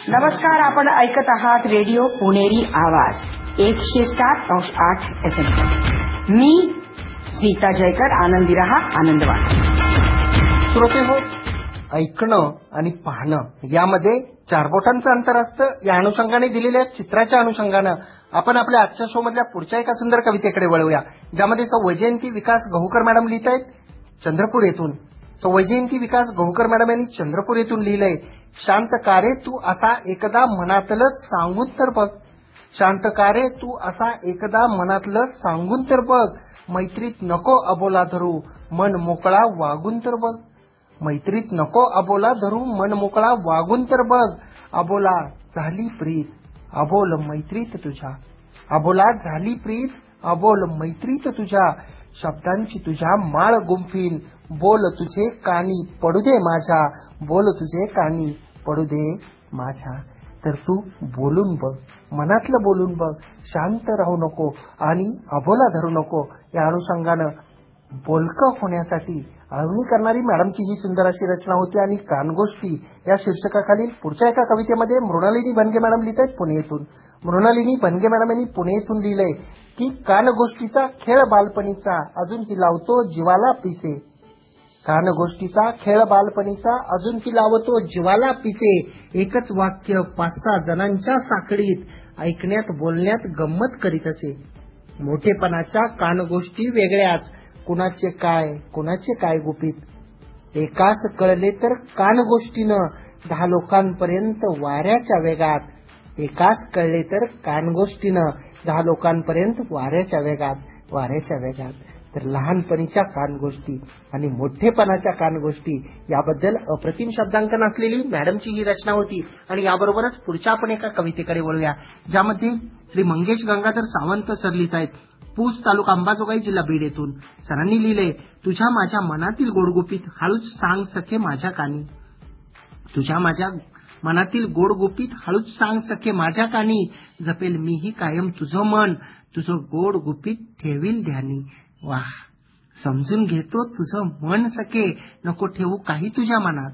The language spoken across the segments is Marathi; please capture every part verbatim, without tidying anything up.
नमस्कार, आपण ऐकत आहात रेडिओ पुणेरी आवाज एकशे सात अंश आठ एफ एम. मी स्मिता जयकर. आनंदी रहा, आनंद वाटा. श्रोते हो, ऐकणं आणि पाहणं यामध्ये चार बोटांचं अंतर असतं. या अनुषंगाने दिलेल्या चित्राच्या अनुषंगानं आपण आपल्या आजच्या शो मधल्या पुढच्या एका सुंदर कवितेकडे वळूया, ज्यामध्ये सौ वैजयंती विकास गहूकर मॅडम लिहित आहेत चंद्रपूर येथून. सौ वैजयंती विकास गहूकर मॅडम यांनी चंद्रपूर येथून लिहिलंय, शांत का रे तू असा एकदा मनातलं सांगून तर बघ. शांत का रे तू असा एकदा मनातलं सांगून तर बघ. मैत्रीत नको अबोला धरू, मन मोकळा वागून तर बघ. मैत्रीत नको अबोला धरू, मन मोकळा वागून तर बघ. अबोला झाली प्रीत, अबोल मैत्रीत तुझ्या. अबोला झाली प्रीत, अबोल मैत्रीत तुझ्या. शब्दांची तुझ्या माळ गुंफीन, बोल तुझे कानी पडू दे माझ्या. बोल तुझे कानी पडू दे माझ्या. तर तू बोलून बघ, मनातलं बोलून बघ. शांत राहू नको आणि अबोला धरू नको. या अनुषंगानं बोलकं होण्यासाठी आळवणी करणारी मॅडमची ही सुंदर अशी रचना होती. आणि कानगोष्टी या शीर्षकाखालील पुढच्या एका कवितेमध्ये मृणालिनी बनगे मॅडम लिहित आहेत पुणे येथून. मृणालिनी बनगे मॅडम यांनी पुणे येथून लिहिलंय की कानगोष्टीचा खेळ बालपणीचा अजून की लावतो जीवाला पिसे. कानगोष्टीचा खेळ बालपणीचा अजून की लावतो जीवाला पिसे. एकच वाक्य पाच सहा जणांच्या साखळीत ऐकण्यात बोलण्यात गंमत करीत असे. मोठेपणाच्या कानगोष्टी वेगळ्याच, कुणाचे काय कुणाचे काय गुपित. एकाच कळले तर कानगोष्टीनं दहा लोकांपर्यंत वाऱ्याच्या वेगात. एकाच कळले तर कानगोष्टीनं दहा लोकांपर्यंत वाऱ्याच्या वेगात वाऱ्याच्या वेगात. तर लहानपणीच्या कानगोष्टी आणि मोठेपणाच्या कानगोष्टी याबद्दल अप्रतिम शब्दांकन असलेली मॅडमची ही रचना होती. आणि याबरोबरच पुढच्या आपण एका कवितेकडे वळूया, ज्यामध्ये श्री मंगेश गंगाधर सावंत सर लिहित आहेत पूस तालुका अंबाजोगाई जिल्हा बीड येथून. सरांनी लिहिलंय, तुझ्या माझ्या मनातील गोडगुपीत हळूच सांग सखे माझ्या कानी. तुझ्या माझ्या मनातील गोडगुपीत हळूच सांग सखे माझ्या कानी. जपेल मीही कायम तुझं मन, तुझं गोड गुपित ठेवील ध्यानी. वाह, समजून घेतो तुझं मन सखे, नको ठेवू काही तुझ्या मनात.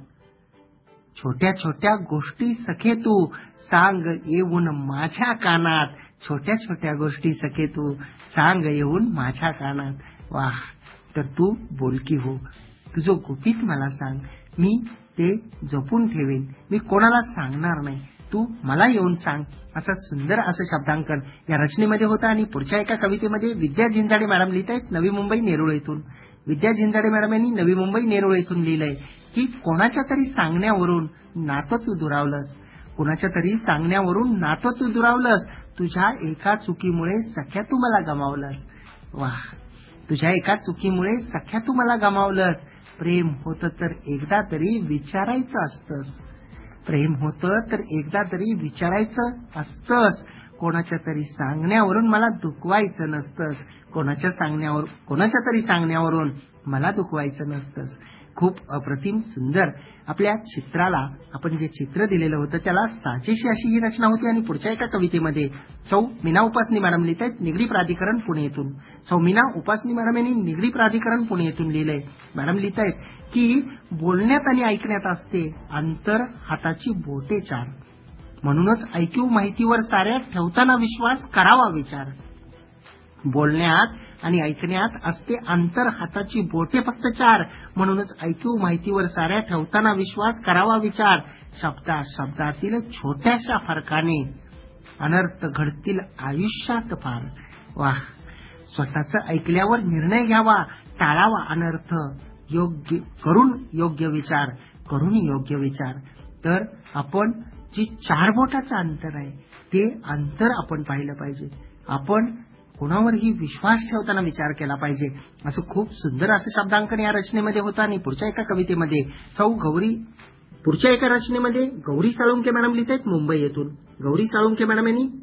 छोट्या छोट्या गोष्टी सखे तू सांग येऊन माझ्या कानात. छोट्या छोट्या गोष्टी सखे तू सांग येऊन माझ्या कानात. वाह, तर तू बोलकी हो, तुझं गुपित मला सांग, मी ते जपून ठेवेन. मी कोणाला सांगणार नाही, तू मला येऊन सांग. असं सुंदर असं शब्दांकन या रचनेमध्ये होतं. आणि पुढच्या एका कवितेमध्ये विद्या झिंजाडे मॅडम लिहित आहेत नवी मुंबई नेरुळ येथून. विद्या झिंजाडे मॅडम यांनी नवी मुंबई नेरुळ येथून लिहिलंय की कोणाच्या तरी सांगण्यावरून नातं तू दुरावलंस. कोणाच्या तरी सांगण्यावरून नातं तू दुरावलंस. तुझ्या एका चुकीमुळे सख्या तू मला गमावलंस. वाह, तुझ्या एका चुकीमुळे सख्या तू मला गमावलंस. प्रेम होतं तर एकदा तरी विचारायचं असतंस. प्रेम होतं तर एकदा तरी विचारायचं असतंस. कोणाच्या तरी सांगण्यावरून मला दुखवायचं नसतंस. कोणाच्या सांगण्यावर कोणाच्या तरी सांगण्यावरून मला दुखवायचं नसतंस. खूप अप्रतिम सुंदर आपल्या चित्राला आपण जे चित्र दिलेलं होतं त्याला साजेशी अशी ही रचना होती. आणि पुढच्या एका कवितेमध्ये सौ मीना उपासनी मॅडम लिहित आहेत निगडी प्राधिकरण पुणे येथून. सौ मीना उपासनी मॅडम यांनी निगडी प्राधिकरण पुणे येथून लिहिलंय. मॅडम लिहित आहेत की बोलण्यात आणि ऐकण्यात असते अंतर हाताची बोटे चार. म्हणूनच ऐकू माहितीवर साऱ्या ठेवताना विश्वास करावा विचार. बोलण्यात आणि ऐकण्यात असते अंतर हाताची बोटे फक्त चार. म्हणूनच ऐकू माहितीवर साऱ्या ठेवताना विश्वास करावा विचार. शब्दा शब्दातील छोट्याशा फरकाने अनर्थ घडतील आयुष्यात फार. वाह, स्वतःच ऐकल्यावर निर्णय घ्यावा, टाळावा अनर्थ. योग्य करून योग्य विचार करून योग्य विचार. तर आपण जी चार बोटाचं अंतर आहे ते अंतर आपण पाहिलं पाहिजे. आपण कोणावरही विश्वास ठेवताना विचार केला पाहिजे. असं खूप सुंदर असं शब्दांकन या रचनेमध्ये होतं. आणि पुढच्या एका कवितेमध्ये सौ गौरी पुढच्या एका रचनेमध्ये गौरी साळुंके मॅडम लिहित आहेत मुंबई येथून. गौरी साळुंके मॅडम यांनी